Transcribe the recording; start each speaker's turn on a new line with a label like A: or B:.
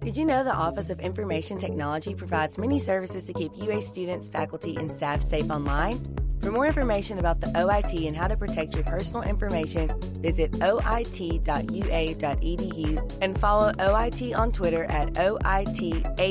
A: Did you know the Office of Information Technology provides many services to keep UA students, faculty, and staff safe online? For more information about the OIT and how to protect your personal information, visit oit.ua.edu and follow OIT on Twitter at OITA.